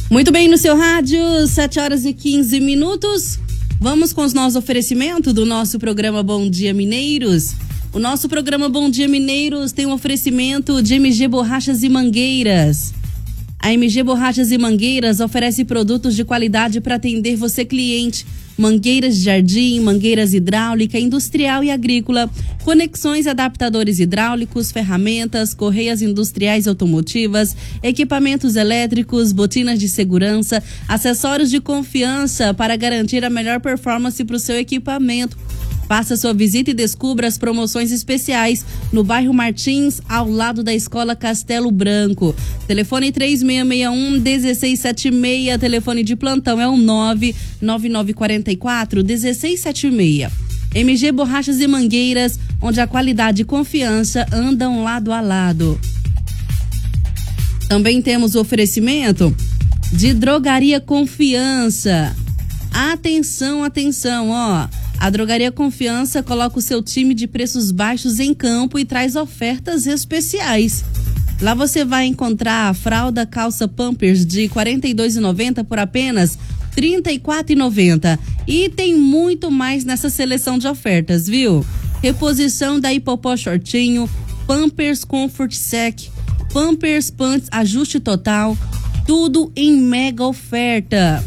Muito bem, no seu rádio, 7h15. Vamos com os nossos oferecimentos do nosso programa Bom Dia Mineiros. O nosso programa Bom Dia Mineiros tem um oferecimento de MG Borrachas e Mangueiras. A MG Borrachas e Mangueiras oferece produtos de qualidade para atender você, cliente. Mangueiras de jardim, mangueiras hidráulica, industrial e agrícola, conexões, adaptadores hidráulicos, ferramentas, correias industriais automotivas, equipamentos elétricos, botinas de segurança, acessórios de confiança para garantir a melhor performance para o seu equipamento. Faça sua visita e descubra as promoções especiais no bairro Martins, ao lado da Escola Castelo Branco. Telefone 3661-1676, telefone de plantão é o 99944-1676. MG Borrachas e Mangueiras, onde a qualidade e confiança andam lado a lado. Também temos o oferecimento de Drogaria Confiança. Atenção, atenção, ó. A Drogaria Confiança coloca o seu time de preços baixos em campo e traz ofertas especiais. Lá você vai encontrar a fralda calça Pampers de R$ 42,90 por apenas R$ 34,90. E tem muito mais nessa seleção de ofertas, viu? Reposição da Hipopó Shortinho, Pampers Comfort Sec, Pampers Pants Ajuste Total, tudo em mega oferta.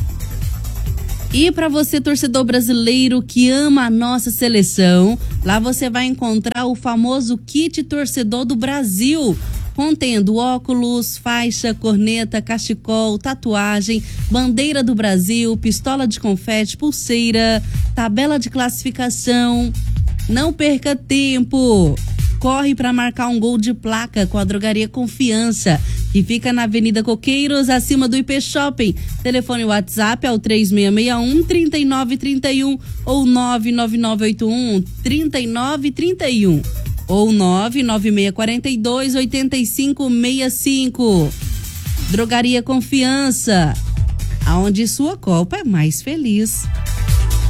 E para você, torcedor brasileiro que ama a nossa seleção, lá você vai encontrar o famoso kit torcedor do Brasil, contendo óculos, faixa, corneta, cachecol, tatuagem, bandeira do Brasil, pistola de confete, pulseira, tabela de classificação. Não perca tempo! Corre para marcar um gol de placa com a Drogaria Confiança, que fica na Avenida Coqueiros, acima do IP Shopping. Telefone WhatsApp é o 3661-3931 ou 99981-3931 ou 99642-8565. Drogaria Confiança, aonde sua copa é mais feliz.